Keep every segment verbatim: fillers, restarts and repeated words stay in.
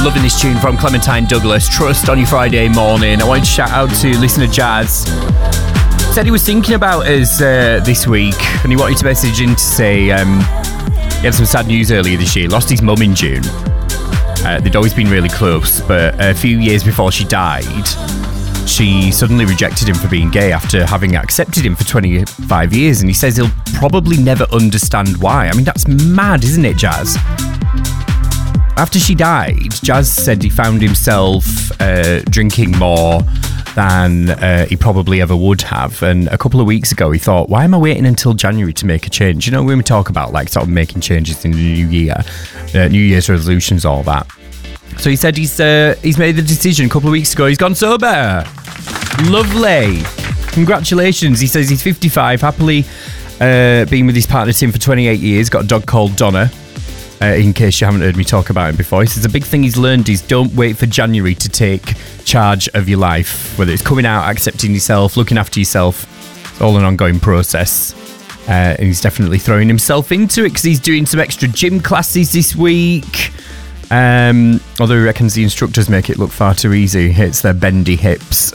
loving this tune from Clementine Douglas, Trust on your Friday morning. I wanted to shout out to listener Jazz. Said he was thinking about us uh, this week, and he wanted to message in to say um, he had some sad news earlier this year. Lost his mum in June. Uh, they'd always been really close, but a few years before she died, she suddenly rejected him for being gay after having accepted him for twenty-five years, and he says he'll probably never understand why. I mean, that's mad, isn't it, Jazz? After she died, Jazz said he found himself uh, drinking more than uh, he probably ever would have. And a couple of weeks ago, he thought, why am I waiting until January to make a change? You know, when we talk about like sort of making changes in the new year, uh, New Year's resolutions, all that. So he said he's uh, he's made the decision a couple of weeks ago. He's gone sober. Lovely. Congratulations. He says he's fifty-five, happily uh, been with his partner Tim for twenty-eight years, got a dog called Donna. Uh, in case you haven't heard me talk about him before. He says a big thing he's learned is don't wait for January to take charge of your life. Whether it's coming out, accepting yourself, looking after yourself, it's all an ongoing process. Uh, and he's definitely throwing himself into it because he's doing some extra gym classes this week. Um, although he reckons the instructors make it look far too easy. It's their bendy hips.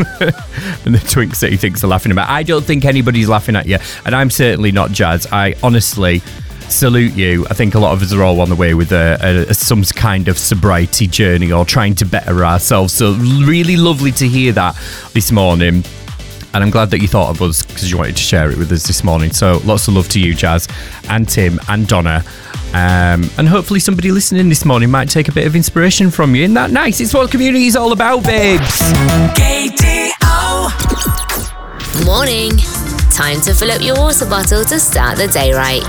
And the twinks that he thinks are laughing about. I don't think anybody's laughing at you. And I'm certainly not, Jazz. I honestly salute you. I think a lot of us are all on the way with a, a, a, some kind of sobriety journey or trying to better ourselves. So really lovely to hear that this morning. And I'm glad that you thought of us because you wanted to share it with us this morning. So lots of love to you, Jazz, and Tim, and Donna. Um, and hopefully somebody listening this morning might take a bit of inspiration from you. Isn't that nice? It's what community is all about, babes. K D O. Morning. Time to fill up your water bottle to start the day right.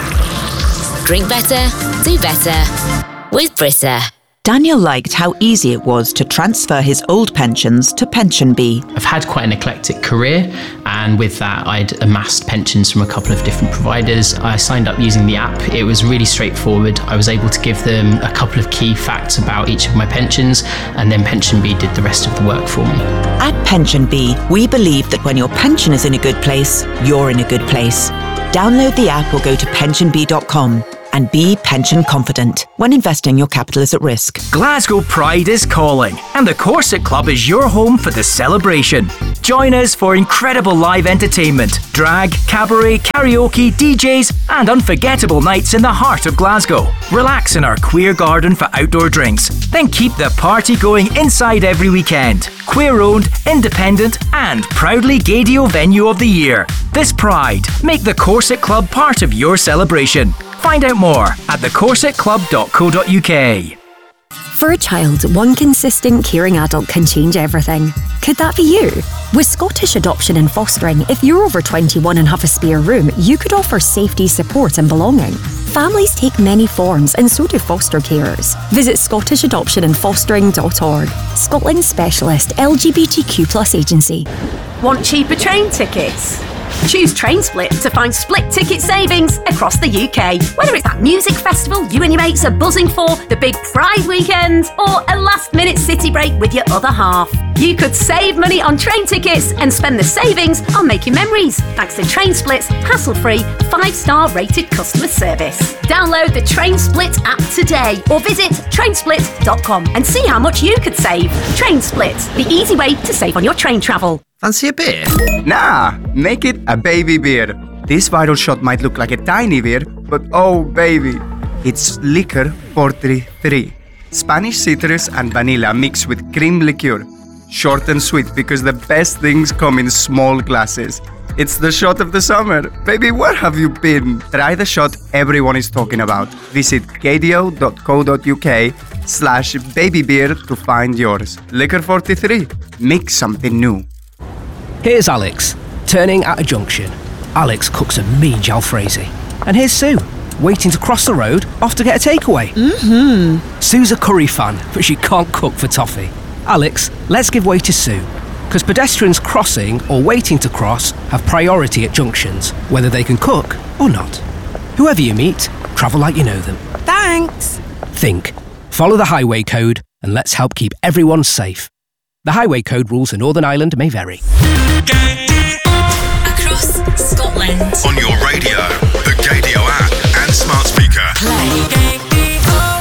Drink better, do better with Brita. Daniel liked how easy it was to transfer his old pensions to PensionBee. I've had quite an eclectic career, and with that I'd amassed pensions from a couple of different providers. I signed up using the app. It was really straightforward. I was able to give them a couple of key facts about each of my pensions, and then PensionBee did the rest of the work for me. At PensionBee, we believe that when your pension is in a good place, you're in a good place. Download the app or go to pension bee dot com. And be pension confident. When investing, your capital is at risk. Glasgow Pride is calling, and the Corset Club is your home for the celebration. Join us for incredible live entertainment, drag, cabaret, karaoke, D Js, and unforgettable nights in the heart of Glasgow. Relax in our queer garden for outdoor drinks, then keep the party going inside every weekend. Queer-owned, independent, and proudly Gaydio venue of the year. This Pride, make the Corset Club part of your celebration. Find out more at the corset club dot co dot uk. For a child, one consistent, caring adult can change everything. Could that be you? With Scottish Adoption and Fostering, if you're over twenty-one and have a spare room, you could offer safety, support and belonging. Families take many forms, and so do foster carers. Visit scottish adoption and fostering dot org. Scotland's specialist L G B T Q plus agency. Want cheaper train tickets? Choose TrainSplit to find split ticket savings across the U K. Whether it's that music festival you and your mates are buzzing for, the big Pride weekend, or a last-minute city break with your other half, you could save money on train tickets and spend the savings on making memories, thanks to TrainSplit's hassle-free, five-star rated customer service. Download the TrainSplit app today or visit train split dot com and see how much you could save. TrainSplit, the easy way to save on your train travel. Fancy a beer? Nah, make it a baby beer. This viral shot might look like a tiny beer, but oh baby, it's Liquor forty-three. Spanish citrus and vanilla mixed with cream liqueur. Short and sweet because the best things come in small glasses. It's the shot of the summer. Baby, where have you been? Try the shot everyone is talking about. Visit gaydio dot co dot uk slash babybeer to find yours. Liquor forty-three. Make something new. Here's Alex, turning at a junction. Alex cooks a mean jalfrezi. And here's Sue, waiting to cross the road, off to get a takeaway. Mm-hmm. Sue's a curry fan, but she can't cook for toffee. Alex, let's give way to Sue. Because pedestrians crossing or waiting to cross have priority at junctions, whether they can cook or not. Whoever you meet, travel like you know them. Thanks. Think, follow the highway code, and let's help keep everyone safe. The highway code rules for Northern Ireland may vary. Across Scotland. On your radio, the Gaydio app and smart speaker. Play.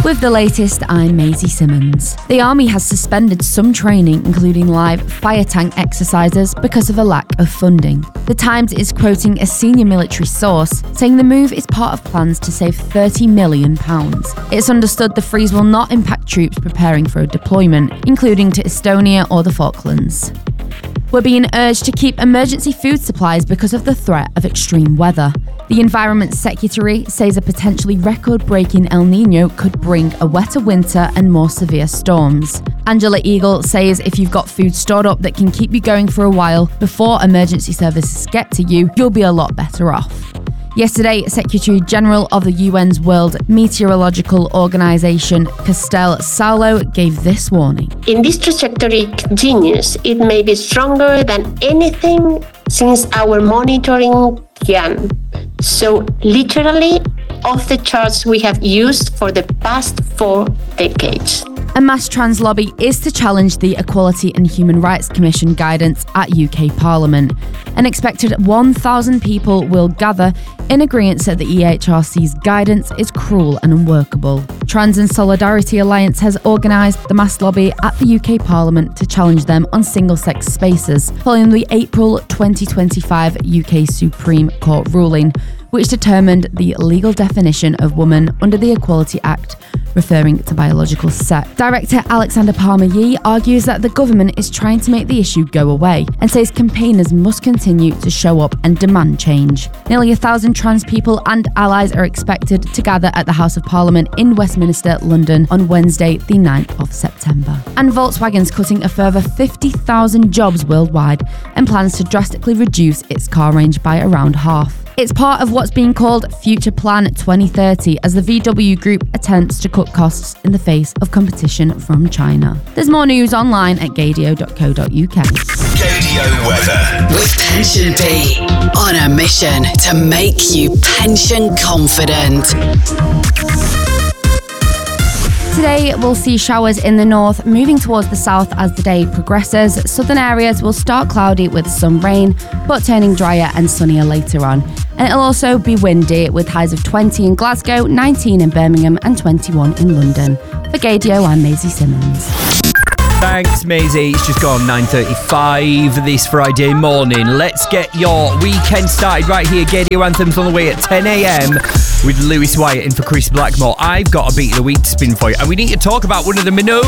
With the latest, I'm Maisie Simmons. The Army has suspended some training, including live fire tank exercises, because of a lack of funding. The Times is quoting a senior military source, saying the move is part of plans to save thirty million pounds. It's understood the freeze will not impact troops preparing for a deployment, including to Estonia or the Falklands. We're being urged to keep emergency food supplies because of the threat of extreme weather. The Environment Secretary says a potentially record-breaking El Niño could bring a wetter winter and more severe storms. Angela Eagle says if you've got food stored up that can keep you going for a while before emergency services get to you, you'll be a lot better off. Yesterday, Secretary General of the U N's World Meteorological Organization, Castel Saulo, gave this warning. If this trajectory continues, it may be stronger than anything since our monitoring began. So, literally, off the charts we have used for the past four decades. A mass trans lobby is to challenge the Equality and Human Rights Commission guidance at U K Parliament. An expected one thousand people will gather in agreement that the E H R C's guidance is cruel and unworkable. Trans and Solidarity Alliance has organised the mass lobby at the U K Parliament to challenge them on single-sex spaces, following the April twenty twenty-five U K Supreme Court ruling, which determined the legal definition of woman under the Equality Act, referring to biological sex. Director Alexander Palmer-Yee argues that the government is trying to make the issue go away and says campaigners must continue to show up and demand change. Nearly a thousand trans people and allies are expected to gather at the House of Parliament in Westminster, London on Wednesday, the ninth of September. And Volkswagen's cutting a further fifty thousand jobs worldwide and plans to drastically reduce its car range by around half. It's part of what's being called Future Plan twenty thirty as the V W Group attempts to cut costs in the face of competition from China. There's more news online at gadio dot co dot uk. Gadio weather. With Pension B, on a mission to make you pension confident. Today, we'll see showers in the north, moving towards the south as the day progresses. Southern areas will start cloudy with some rain, but turning drier and sunnier later on. And it'll also be windy, with highs of twenty in Glasgow, nineteen in Birmingham and twenty-one in London. For Gadio, I'm Maisie Simmons. Thanks, Maisie. It's just gone nine thirty-five this Friday morning. Let's get your weekend started right here. Gadio Anthems on the way at ten a.m. with Lewis Wyatt in for Chris Blackmore. I've got a beat of the week to spin for you, and we need to talk about one of the Minogues.